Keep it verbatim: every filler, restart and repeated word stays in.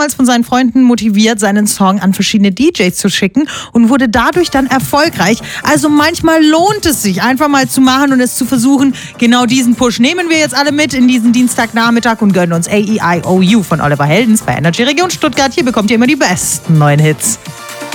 mehrmals von seinen Freunden motiviert, seinen Song an verschiedene D Js zu schicken und wurde dadurch dann erfolgreich. Also manchmal lohnt es sich, einfach mal zu machen und es zu versuchen. Genau diesen Push nehmen wir jetzt alle mit in diesen Dienstagnachmittag und gönnen uns A E I O U von Oliver Heldens bei Energy Region Stuttgart. Hier bekommt ihr immer die besten neuen Hits.